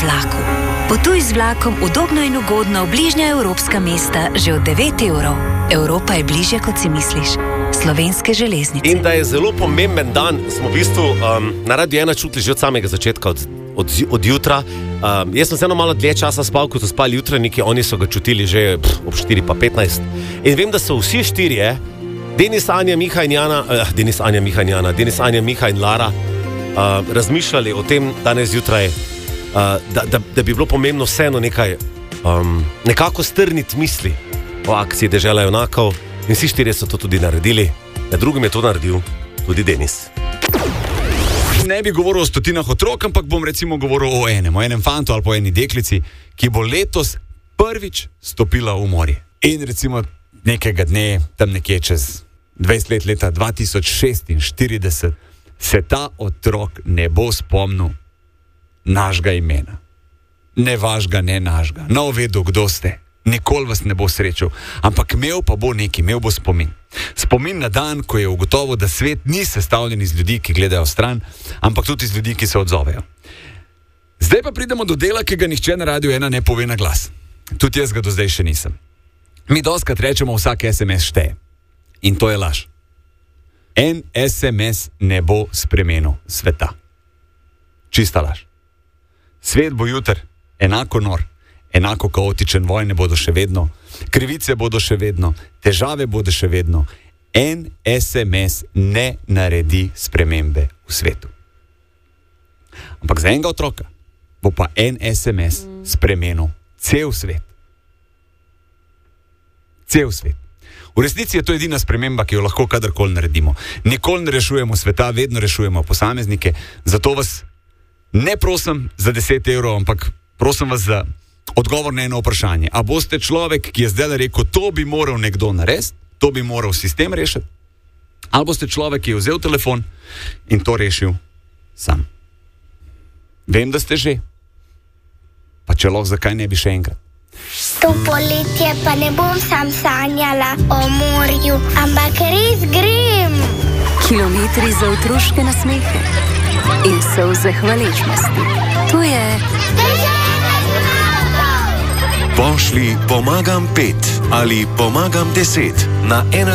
vlaku. Potuj z vlakom udobno in ugodno v bližnja evropska mesta že od 9 evrov. Evropa je bližje, kot si misliš. Slovenske železnice. In da je zelo pomemben dan, smo v bistvu na Radiu 1 čutili že od samega začetka, od jutra. Jaz sem se eno malo dlje časa spal, kot so spali jutranjiki, oni so ga čutili že ob 4:15. In vem, da so vsi štirje, Denis, Anja, Miha in Lara, razmišljali o tem danes zjutraj, da bi bilo pomembno vseeno nekako strniti misli o akciji Dežela junakov. In vsi štirje so to tudi naredili. Na drugim je to naredil tudi Denis. Ne bi govoril o stotinah otrok, ampak bom recimo govoril o enem fantu ali po eni deklici, ki bo letos prvič stopila v morje. In recimo nekega dne, tam nekje čez 20 let, leta 2046, se ta otrok ne bo spomnil našega imena. Ne vašega, ne našega. Ne vedel, kdo ste. Nikoli vas ne bo srečal. Ampak imel pa bo nekaj, imel bo spomin. Spomin na dan, ko je ugotovil, da svet ni sestavljen iz ljudi, ki gledajo stran, ampak tudi iz ljudi, ki se odzovejo. Zdaj pa pridemo do dela, ki ga nihče na Radiu 1 ne pove na glas. Tudi jaz ga do zdaj še nisem. Mi dostikrat rečemo, vsak SMS šteje. In to je laž. En SMS ne bo spremenil sveta. Čista laž. Svet bo jutri enako nor, enako kaotičen, vojne bodo še vedno, krivice bodo še vedno, težave bodo še vedno. En SMS ne naredi spremembe v svetu. Ampak za enega otroka bo pa en SMS spremenil cel svet. Cel svet. V resnici je to edina sprememba, ki jo lahko kadarkoli naredimo. Nikoli ne rešujemo sveta, vedno rešujemo posameznike. Zato vas ne prosim za 10 evrov, ampak prosim vas za odgovor na eno vprašanje. A boste človek, ki je zdaj rekel, to bi moral nekdo narediti, to bi moral sistem rešiti? Ali boste človek, ki je vzel telefon in to rešil sam? Vem, da ste že. Pa če lahko, zakaj ne bi še enkrat? To poletje pa ne bom sam sanjala o morju, ampak res grem. Kilometri za otroške nasmehe in solze hvaležnosti. To je Dežela junakov! Pošlji pomagam 5 ali pomagam 10 na 1.